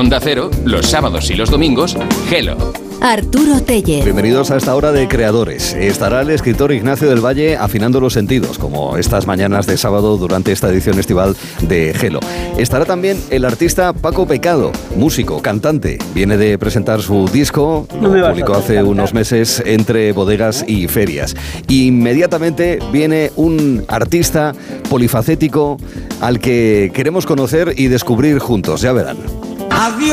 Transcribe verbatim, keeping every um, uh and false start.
Onda Cero, los sábados y los domingos, Hello. Arturo Tellez. Bienvenidos a esta hora de Creadores. Estará el escritor Ignacio del Valle afinando los sentidos, como estas mañanas de sábado durante esta edición estival de Hello. Estará también el artista Paco Pecado, músico, cantante. Viene de presentar su disco, lo publicó hace unos meses entre bodegas y ferias. Inmediatamente viene un artista polifacético al que queremos conocer y descubrir juntos, ya verán. Adiós.